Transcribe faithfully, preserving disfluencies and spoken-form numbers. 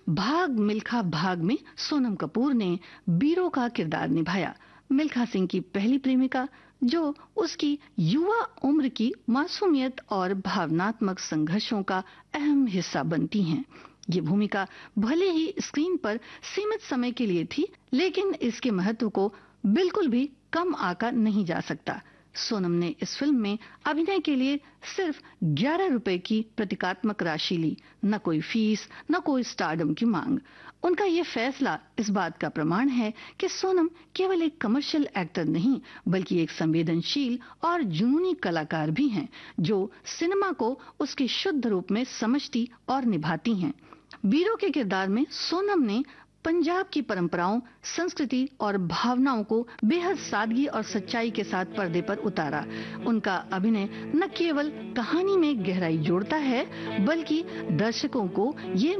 भाग मिल्खा भाग में सोनम कपूर ने बीरो का किरदार निभाया। मिल्खा सिंह की पहली प्रेमिका, जो उसकी युवा उम्र की मासूमियत और भावनात्मक संघर्षों का अहम हिस्सा बनती हैं। ये भूमिका भले ही स्क्रीन पर सीमित समय के लिए थी, लेकिन इसके महत्व को बिल्कुल भी कम आंका नहीं जा सकता। सोनम ने इस फिल्म में अभिनय के लिए सिर्फ ग्यारह रुपए की प्रतीकात्मक राशि ली, न कोई फीस, न कोई स्टारडम की मांग। उनका ये फैसला इस बात का प्रमाण है कि सोनम केवल एक कमर्शियल एक्टर नहीं, बल्कि एक संवेदनशील और जुनूनी कलाकार भी हैं, जो सिनेमा को उसके शुद्ध रूप में समझती और निभाती हैं। बीरो के किरदार में सोनम ने पंजाब की परंपराओं, संस्कृति और भावनाओं को बेहद सादगी और सच्चाई के साथ पर्दे पर उतारा। उनका अभिनय न केवल कहानी में गहराई जोड़ता है, बल्कि दर्शकों को ये